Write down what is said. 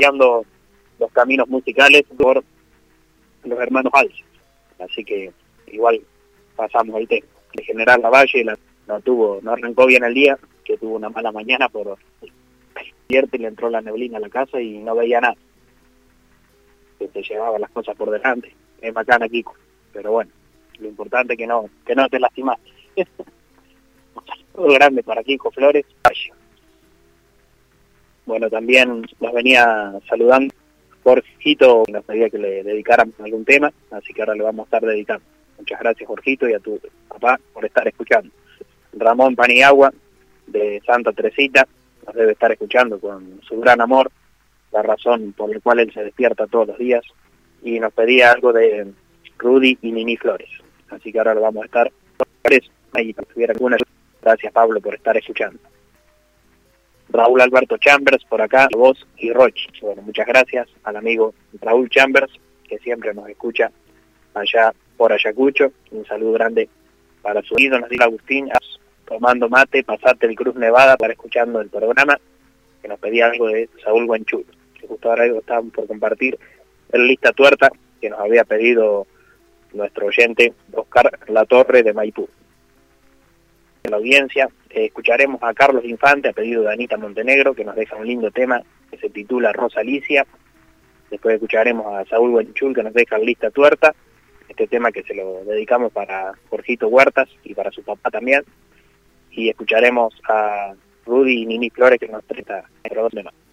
cambiando los caminos musicales por los hermanos Alce. Así que igual pasamos el tema. De General Lavalle no arrancó bien el día, que tuvo una mala mañana por cierto, y le entró la neblina a la casa y no veía nada. Que se llevaba las cosas por delante. Es bacana, Kiko. Pero bueno, lo importante es que no te lastimaste. Un saludo grande para Kiko Flores. Bueno, también nos venía saludando Jorgito, nos pedía que le dedicáramos algún tema, así que ahora le vamos a estar dedicando. Muchas gracias, Jorgito, y a tu papá por estar escuchando. Ramón Paniagua, de Santa Teresita, nos debe estar escuchando con su gran amor, la razón por la cual él se despierta todos los días, y nos pedía algo de Rudy y Nini Flores. Así que ahora lo vamos a estar. Ahí, si tuviera alguna. Gracias, Pablo, por estar escuchando. Raúl Alberto Chambers por acá, voz y Rochi. Bueno, muchas gracias al amigo Raúl Chambers, que siempre nos escucha allá por Ayacucho. Un saludo grande para su hijo, nos dice Agustín, tomando mate, pasate el Cruz Nevada para escuchando el programa, que nos pedía algo de Saúl Guanchul, que justo ahora estábamos por compartir el Lista Tuerta, que nos había pedido nuestro oyente Oscar Latorre de Maipú. En la audiencia escucharemos a Carlos Infante, a pedido de Anita Montenegro, que nos deja un lindo tema que se titula Rosa Alicia. Después escucharemos a Saúl Guanchul, que nos deja Lista Tuerta, este tema que se lo dedicamos para Jorgito Huertas y para su papá también. Y escucharemos a Rudy y Nini Flores, que nos presta el tema.